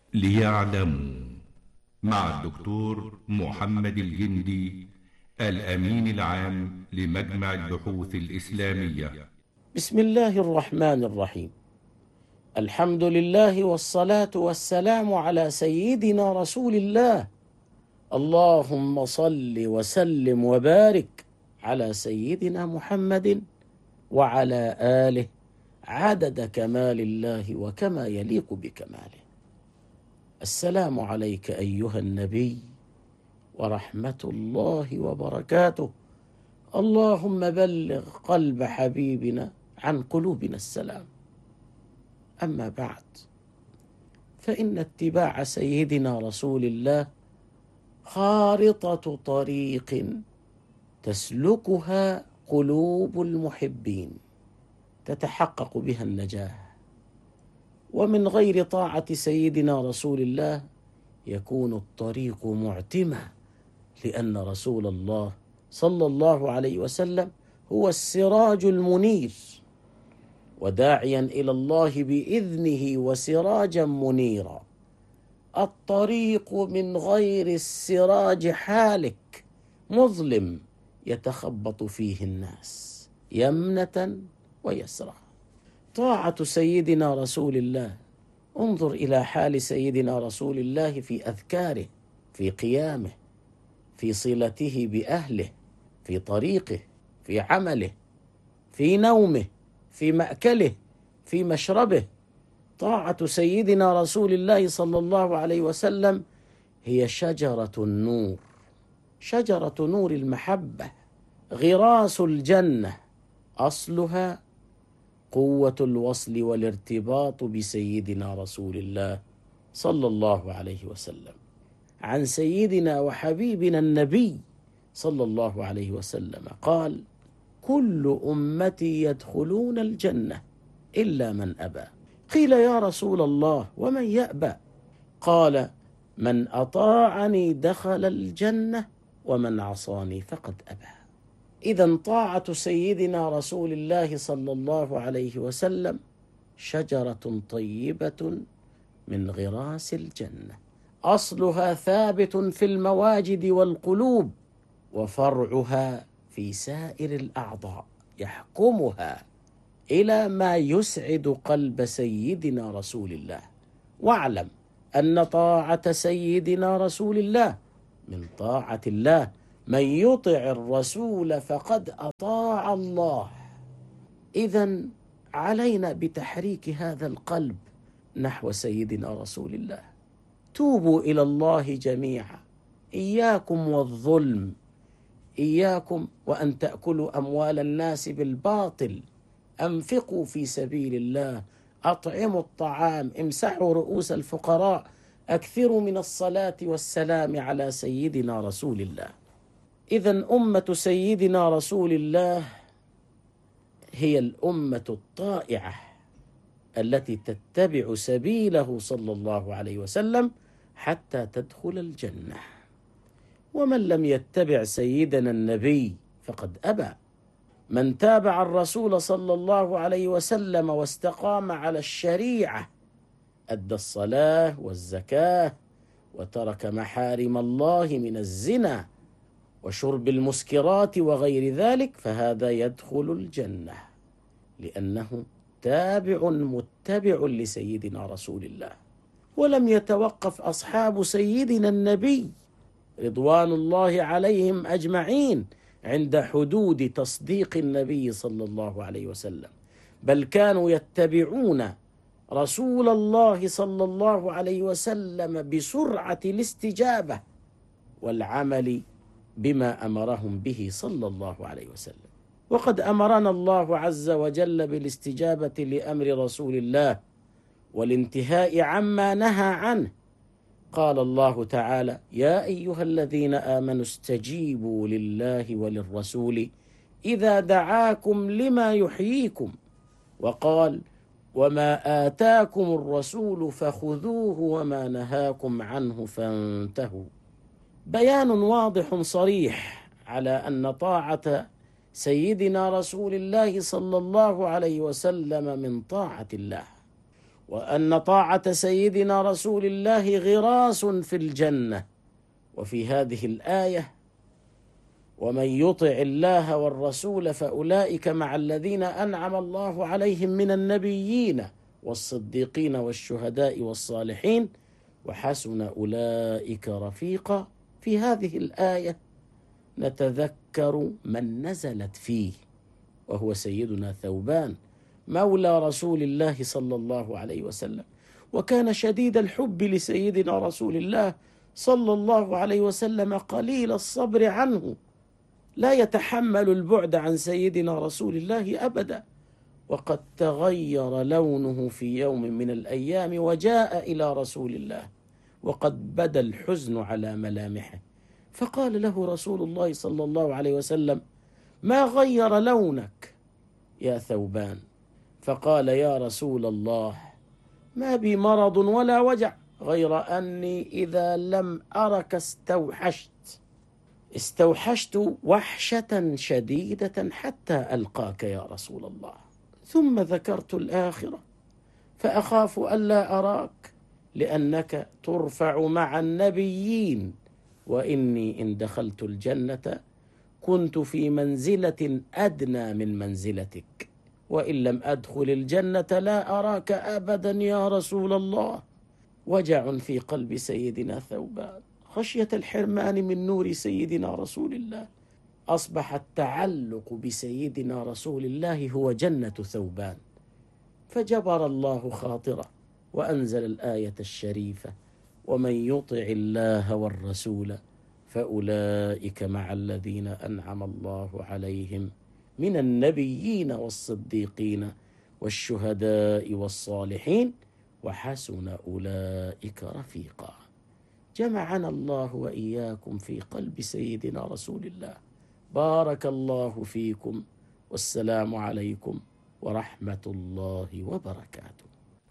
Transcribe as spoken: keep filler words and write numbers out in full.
ليعلموا مع الدكتور محمد الجندي الأمين العام لمجمع البحوث الإسلامية. بسم الله الرحمن الرحيم. الحمد لله والصلاة والسلام على سيدنا رسول الله. اللهم صل وسلم وبارك على سيدنا محمد وعلى آله عدد كمال الله وكما يليق بكماله. السلام عليك أيها النبي ورحمة الله وبركاته. اللهم بلغ قلب حبيبنا عن قلوبنا السلام. أما بعد، فإن اتباع سيدنا رسول الله خارطة طريق تسلكها قلوب المحبين تتحقق بها النجاة، ومن غير طاعة سيدنا رسول الله يكون الطريق معتمة، لأن رسول الله صلى الله عليه وسلم هو السراج المنير، وداعيا إلى الله بإذنه وسراجا منيرا. الطريق من غير السراج حالك، مظلم يتخبط فيه الناس يمنة ويسرى. طاعة سيدنا رسول الله، انظر إلى حال سيدنا رسول الله في أذكاره، في قيامه، في صلته بأهله، في طريقه، في عمله، في نومه، في مأكله، في مشربه. طاعة سيدنا رسول الله صلى الله عليه وسلم هي شجرة النور، شجرة نور المحبة، غراس الجنة، أصلها قوة الوصل والارتباط بسيدنا رسول الله صلى الله عليه وسلم. عن سيدنا وحبيبنا النبي صلى الله عليه وسلم قال: كل أمتي يدخلون الجنة إلا من أبى. قيل: يا رسول الله ومن يأبى؟ قال: من أطاعني دخل الجنة ومن عصاني فقد أبى. إذن طاعة سيدنا رسول الله صلى الله عليه وسلم شجرة طيبة من غراس الجنة، أصلها ثابت في المواجد والقلوب، وفرعها في سائر الأعضاء يحكمها إلى ما يسعد قلب سيدنا رسول الله. واعلم أن طاعة سيدنا رسول الله من طاعة الله. من يطع الرسول فقد أطاع الله. إذن علينا بتحريك هذا القلب نحو سيدنا رسول الله. توبوا إلى الله جميعا، إياكم والظلم، إياكم وأن تأكلوا أموال الناس بالباطل، أنفقوا في سبيل الله، أطعموا الطعام، امسحوا رؤوس الفقراء، أكثروا من الصلاة والسلام على سيدنا رسول الله. إذن أمة سيدنا رسول الله هي الأمة الطائعة التي تتبع سبيله صلى الله عليه وسلم حتى تدخل الجنة. ومن لم يتبع سيدنا النبي فقد أبى. من تابع الرسول صلى الله عليه وسلم واستقام على الشريعة، أدى الصلاة والزكاة، وترك محارم الله من الزنا وشرب المسكرات وغير ذلك، فهذا يدخل الجنة، لأنه تابع متبع لسيدنا رسول الله. ولم يتوقف أصحاب سيدنا النبي رضوان الله عليهم أجمعين عند حدود تصديق النبي صلى الله عليه وسلم، بل كانوا يتبعون رسول الله صلى الله عليه وسلم بسرعة الاستجابة والعمل بما أمرهم به صلى الله عليه وسلم. وقد أمرنا الله عز وجل بالاستجابة لأمر رسول الله والانتهاء عما نهى عنه. قال الله تعالى: يا أيها الذين آمنوا استجيبوا لله وللرسول إذا دعاكم لما يحييكم. وقال: وما آتاكم الرسول فخذوه وما نهاكم عنه فانتهوا. بيان واضح صريح على أن طاعة سيدنا رسول الله صلى الله عليه وسلم من طاعة الله. وأن طاعة سيدنا رسول الله غراس في الجنة. وفي هذه الآية: ومن يطع الله والرسول فأولئك مع الذين أنعم الله عليهم من النبيين والصديقين والشهداء والصالحين وحسن أولئك رفيقا. في هذه الآية نتذكر من نزلت فيه، وهو سيدنا ثوبان مولى رسول الله صلى الله عليه وسلم، وكان شديد الحب لسيدنا رسول الله صلى الله عليه وسلم قليل الصبر عنه، لا يتحمل البعد عن سيدنا رسول الله أبدا. وقد تغير لونه في يوم من الأيام وجاء إلى رسول الله وقد بدا الحزن على ملامحه، فقال له رسول الله صلى الله عليه وسلم: ما غير لونك يا ثوبان؟ فقال: يا رسول الله، ما بي مرض ولا وجع، غير أني إذا لم أرك استوحشت استوحشت وحشة شديدة حتى ألقاك يا رسول الله، ثم ذكرت الآخرة فأخاف ألا أراك لأنك ترفع مع النبيين، وإني إن دخلت الجنة كنت في منزلة أدنى من منزلتك، وإن لم أدخل الجنة لا أراك أبدا يا رسول الله. وجع في قلب سيدنا ثوبان خشية الحرمان من نور سيدنا رسول الله. أصبح التعلق بسيدنا رسول الله هو جنة ثوبان، فجبر الله خاطره وأنزل الآية الشريفة: ومن يطع الله والرسول فأولئك مع الذين أنعم الله عليهم من النبيين والصديقين والشهداء والصالحين وحسن أولئك رفيقا. جمعنا الله وإياكم في قلب سيدنا رسول الله. بارك الله فيكم، والسلام عليكم ورحمة الله وبركاته.